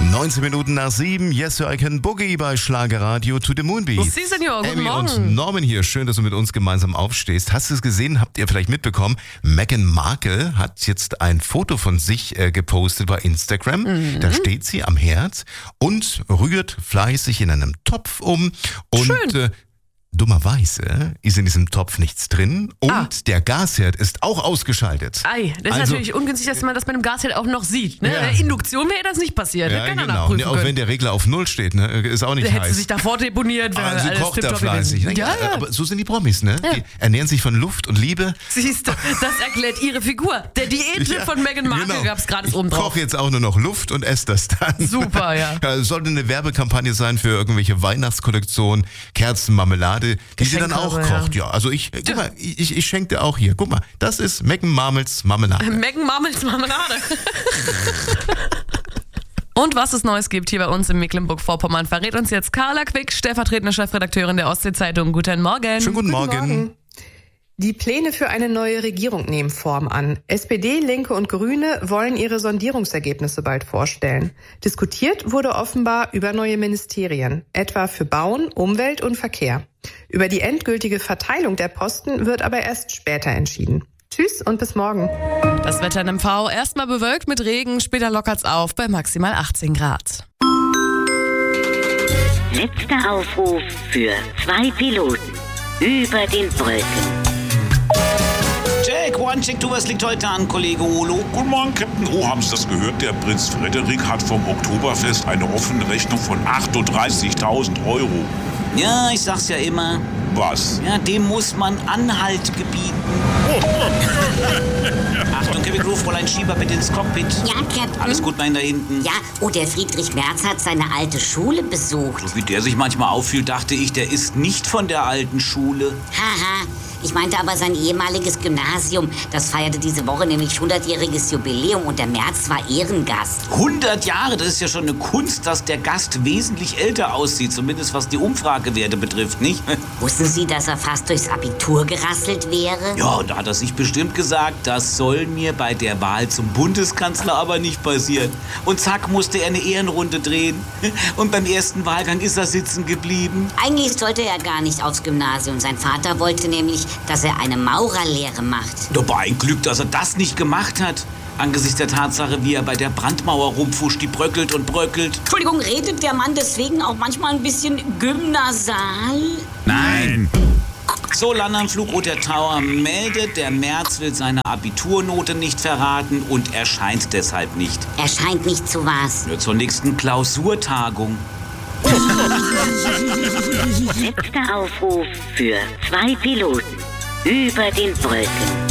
19 Minuten nach 7. Yes, sir, I can boogie bei Schlagerradio to the Moonbeat. Sie, Senor, guten Amy Morgen. und Norman hier. Schön, dass du mit uns gemeinsam aufstehst. Hast du es gesehen? Habt ihr vielleicht mitbekommen? Meghan Markle hat jetzt ein Foto von sich gepostet bei Instagram. Da steht sie am Herd und rührt fleißig in einem Topf um. Und Schön. dummerweise ist in diesem Topf nichts drin und der Gasherd ist auch ausgeschaltet. Ei, das ist natürlich ungünstig, dass man das bei einem Gasherd auch noch sieht. Ne? Ja. Bei Induktion wäre das nicht passiert. Ja, Das kann er genau. nachprüfen Auch können. wenn der Regler auf 0 steht, ne? Ist auch nicht Der hätte heiß. sich davor deponiert. wäre Also alles kocht er tipptopp fleißig. gewesen. Ne? Ja. Aber so sind die Promis, ne? Ja. Die ernähren sich von Luft und Liebe. Siehst du, das erklärt ihre Figur. Der Diättipp Ja, von Meghan Markle genau. gab's gerade Ich oben drauf. koche jetzt auch nur noch Luft und esse das dann. Super, ja. Es sollte eine Werbekampagne sein für irgendwelche Weihnachtskollektionen, Kerzenmarmelade, die sie dann auch Geschenkkörbe, kocht. Ja, also guck mal, ich schenke dir auch hier. Guck mal, das ist Meghan Markles Marmelade. Meghan Markles Marmelade. Und was es Neues gibt hier bei uns in Mecklenburg-Vorpommern, verrät uns jetzt Carla Quick, stellvertretende Chefredakteurin der Ostsee-Zeitung. Guten Morgen. Schönen guten Morgen. Die Pläne für eine neue Regierung nehmen Form an. SPD, Linke und Grüne wollen ihre Sondierungsergebnisse bald vorstellen. Diskutiert wurde offenbar über neue Ministerien, etwa für Bauen, Umwelt und Verkehr. Über die endgültige Verteilung der Posten wird aber erst später entschieden. Tschüss und bis morgen. Das Wetter in MV erstmal bewölkt mit Regen, später lockert's auf bei maximal 18 Grad. Letzter Aufruf für 2 Piloten über den Brücken. Jack, one check, was liegt heute an, Kollege Olo? Guten Morgen, Captain. Oh, haben Sie das gehört? Der Prinz Frederik hat vom Oktoberfest eine offene Rechnung von 38.000 Euro. Ja, ich sag's ja immer. Was? Ja, dem muss man Anhalt gebieten. Achtung, Kevin Crew, Fräulein Schieber, bitte ins Cockpit. Ja, Captain. Alles gut, nein, da hinten. Ja, oh, der Friedrich Merz hat seine alte Schule besucht. So wie der sich manchmal auffühlt, dachte ich, der ist nicht von der alten Schule. Haha, ich meinte aber sein ehemaliges Gymnasium. Das feierte diese Woche nämlich 100-jähriges Jubiläum und der Merz war Ehrengast. 100 Jahre, das ist ja schon eine Kunst, dass der Gast wesentlich älter aussieht. Zumindest was die Umfragewerte betrifft, nicht? Wussten Sie, dass er fast durchs Abitur gerasselt wäre? Ja, und da hat er sich bestimmt gesagt, das soll mir bei der Wahl zum Bundeskanzler aber nicht passieren. Und zack, musste er eine Ehrenrunde drehen. Und beim ersten Wahlgang ist er sitzen geblieben. Eigentlich sollte er gar nicht aufs Gymnasium. Sein Vater wollte nämlich, dass er eine Maurerlehre macht. Dabei ein Glück, dass er das nicht gemacht hat. Angesichts der Tatsache, wie er bei der Brandmauer rumfuscht, die bröckelt und bröckelt. Entschuldigung, redet der Mann deswegen auch manchmal ein bisschen gymnasal? Nein. So, Landanflug Roter Tower meldet, der Merz will seine Abiturnote nicht verraten und erscheint deshalb nicht. Erscheint nicht zu was. Nur zur nächsten Klausurtagung. Letzter Aufruf für 2 Piloten über den Brücken.